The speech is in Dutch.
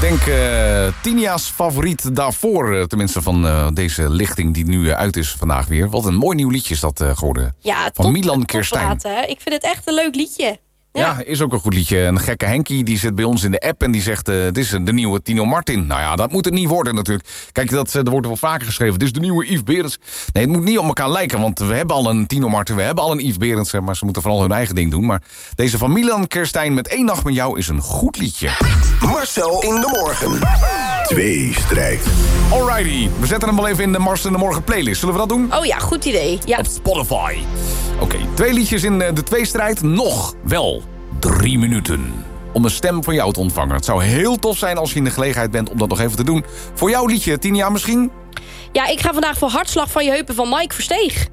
denk Tinia's favoriet daarvoor, tenminste van deze lichting die nu uit is vandaag weer. Wat een mooi nieuw liedje is dat geworden. Ja, van Milan Kirstein. Ik vind het echt een leuk liedje. Ja, is ook een goed liedje. Een gekke Henkie die zit bij ons in de app en die zegt... dit is de nieuwe Tino Martin. Nou ja, dat moet het niet worden natuurlijk. Kijk, er wordt wel vaker geschreven. Dit is de nieuwe Yves Berends. Nee, het moet niet op elkaar lijken, want we hebben al een Tino Martin... we hebben al een Yves Berends, maar ze moeten vooral hun eigen ding doen. Maar deze van Milan Kirstein met 1 nacht met jou is een goed liedje. Marcel in de morgen. Tweestrijd. Alrighty, we zetten hem wel even in de Mars in de Morgen playlist. Zullen we dat doen? Oh ja, goed idee. Ja. Op Spotify. Oké, 2 liedjes in de tweestrijd. Nog wel 3 minuten om een stem van jou te ontvangen. Het zou heel tof zijn als je in de gelegenheid bent om dat nog even te doen. Voor jouw liedje, Tinia misschien? Ja, ik ga vandaag voor Hartslag van je heupen van Mike Versteeg.